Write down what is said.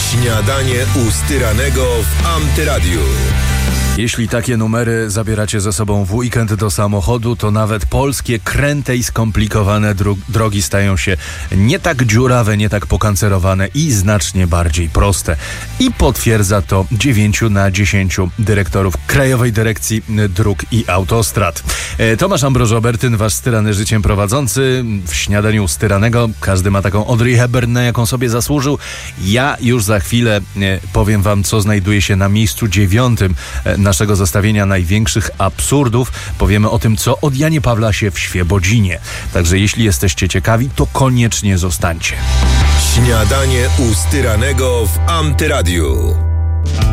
Śniadanie u Styranego w Antyradiu. Jeśli takie numery zabieracie ze sobą w weekend do samochodu, to nawet polskie kręte i skomplikowane drogi stają się nie tak dziurawe, nie tak pokancerowane i znacznie bardziej proste. I potwierdza to 9 na 10 dyrektorów Krajowej Dyrekcji Dróg i Autostrad. Tomasz Ambroż-Obertyn, wasz styrany życiem prowadzący w Śniadaniu Styranego. Każdy ma taką Audrey Hepburn, na jaką sobie zasłużył. Ja już za chwilę powiem wam, co znajduje się na miejscu 9 naszego zestawienia największych absurdów. Powiemy o tym, co od Janie Pawla się w Świebodzinie. Także jeśli jesteście ciekawi, to koniecznie zostańcie. Śniadanie u Styranego w Antyradiu.